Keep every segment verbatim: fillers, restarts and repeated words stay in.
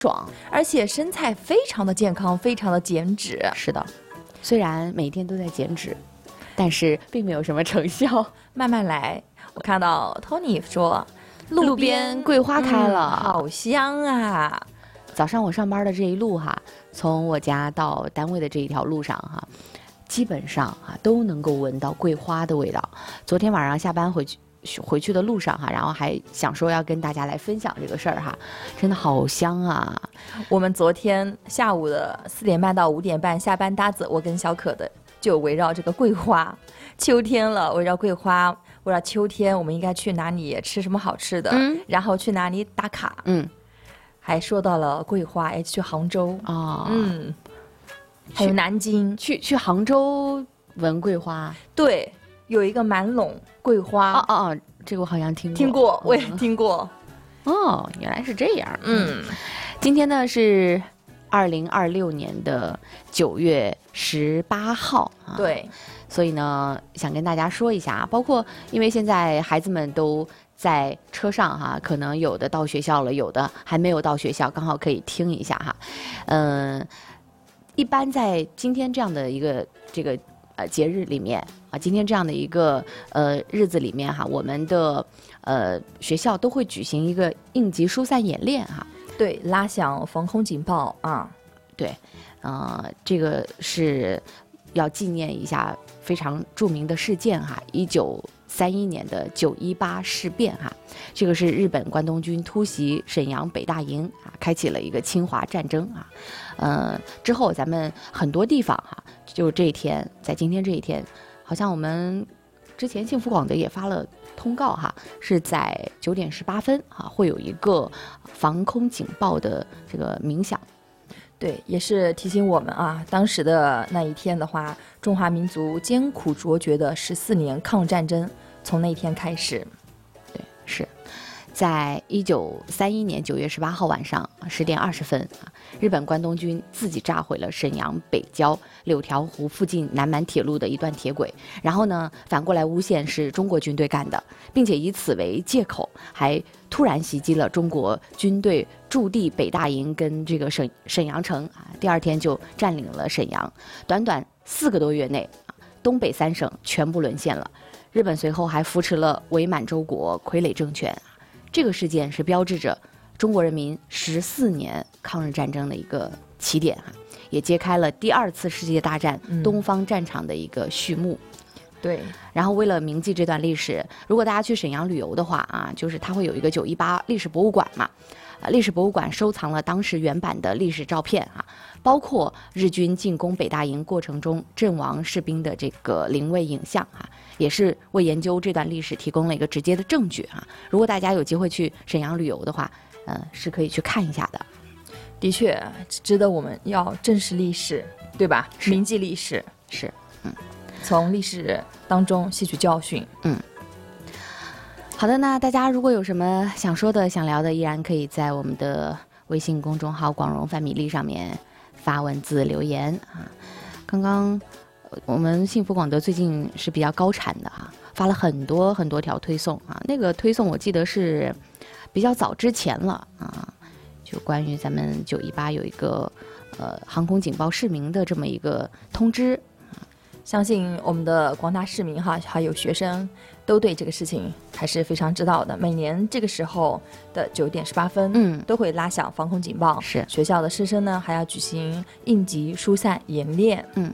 爽， 而且身材非常的健康，非常的减脂。 是的，虽然每天都在减脂，但是并没有什么成效。 慢慢来。我看到 Tony 说， 路边桂花开了， 嗯，好香啊！ 早上我上班的这一路哈，从我家到单位的这一条路上哈，基本上啊都能够闻到桂花的味道。昨天晚上下班回去回去的路上哈，然后还想说要跟大家来分享这个事儿哈，真的好香啊！ 我们昨天下午的四点半到五点半下班搭子，我跟小可的就围绕这个桂花，秋天了，围绕桂花，围绕秋天我们应该去哪里吃什么好吃的， 嗯， 然后去哪里打卡， 嗯， 还说到了桂花，要去杭州啊、哦， 嗯，还有南京， 去去杭州闻桂花， 对，有一个满陇桂花， 哦哦哦，这个我好像听过， 听过，我也听过， 哦，原来是这样， 嗯， 今天呢是二零二六年的九月十八号啊， 对， 所以呢想跟大家说一下，包括因为现在孩子们都在车上哈，可能有的到学校了，有的还没有到学校，刚好可以听一下哈，嗯，一般在今天这样的一个这个呃节日里面啊，今天这样的一个呃日子里面哈，我们的呃学校都会举行一个应急疏散演练哈。 对，拉响防空警报啊， 对，呃，这个是要纪念一下非常著名的事件哈，一九三一年的九一八事变哈，这个是日本关东军突袭沈阳北大营啊，开启了一个侵华战争啊，呃，之后咱们很多地方哈，就这一天，在今天这一天，好像我们之前幸福广德也发了通告哈，是在九点十八分哈，会有一个防空警报的这个鸣响。 对，也是提醒我们啊，当时的那一天的话，中华民族艰苦卓绝的十四年抗日战争从那一天开始。 对，是在一九三一年九月十八号晚上十点二十分啊，日本关东军自己炸毁了沈阳北郊柳条湖附近南满铁路的一段铁轨，然后呢，反过来诬陷是中国军队干的，并且以此为借口，还突然袭击了中国军队驻地北大营跟这个沈沈阳城啊，第二天就占领了沈阳，短短四个多月内啊，东北三省全部沦陷了。日本随后还扶持了伪满洲国傀儡政权。这个事件是标志着中国人民十四年抗日战争的一个起点哈，也揭开了第二次世界大战东方战场的一个序幕。嗯、 对， 然后为了铭记这段历史，如果大家去沈阳旅游的话啊，就是它会有一个九一八历史博物馆嘛，啊，历史博物馆收藏了当时原版的历史照片啊，包括日军进攻北大营过程中阵亡士兵的这个灵位影像啊。也是为研究这段历史提供了一个直接的证据啊！如果大家有机会去沈阳旅游的话，呃，是可以去看一下的。 的确，值得我们要正视历史，对吧？铭记历史是，嗯， 从历史当中吸取教训。 嗯，好的，那大家如果有什么想说的、想聊的，依然可以在我们的微信公众号“广荣范米粒”上面发文字留言啊。刚刚。我们幸福广德最近是比较高产的哈、啊，发了很多很多条推送啊。那个推送我记得是比较早之前了啊，就关于咱们九一八有一个呃航空警报市民的这么一个通知。 相信我们的广大市民哈，还有学生都对这个事情还是非常知道的。每年这个时候的九点十八分， 嗯， 都会拉响防空警报。 是学校的师生呢，还要举行应急疏散演练。 嗯。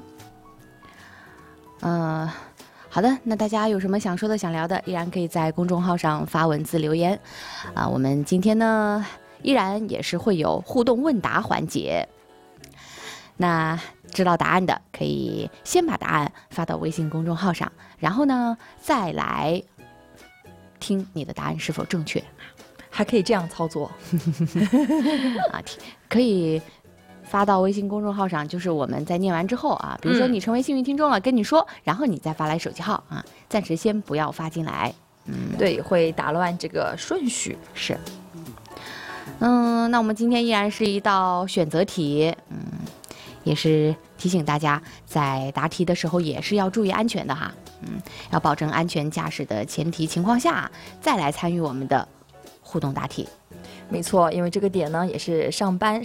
呃，好的，那大家有什么想说的、想聊的，依然可以在公众号上发文字留言。啊，我们今天呢，依然也是会有互动问答环节。那知道答案的，可以先把答案发到微信公众号上，然后呢，再来听你的答案是否正确。 还可以这样操作啊，可以。发到微信公众号上，就是我们在念完之后啊，比如说你成为幸运听众了，嗯、跟你说，然后你再发来手机号啊，暂时先不要发进来， 嗯，对，会打乱这个顺序。 是，嗯，那我们今天依然是一道选择题，嗯，也是提醒大家在答题的时候也是要注意安全的哈，嗯，要保证安全驾驶的前提情况下，再来参与我们的互动答题。 没错，因为这个点呢也是上班